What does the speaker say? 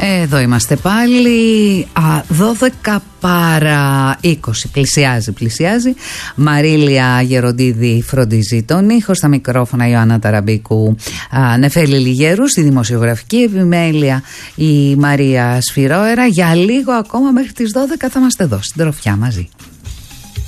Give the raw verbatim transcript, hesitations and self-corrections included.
Εδώ είμαστε πάλι. Α, δώδεκα παρά είκοσι. Πλησιάζει, πλησιάζει. Μαρίλια Γεροντίδη φροντίζει τον ήχο. Στα μικρόφωνα Ιωάννα Ταραμπίκου, α, Νεφέλη Λιγέρου. Στη δημοσιογραφική επιμέλεια η Μαρία Σφυρόερα. Για λίγο ακόμα μέχρι τις δώδεκα θα είμαστε εδώ στην Τροφιά μαζί.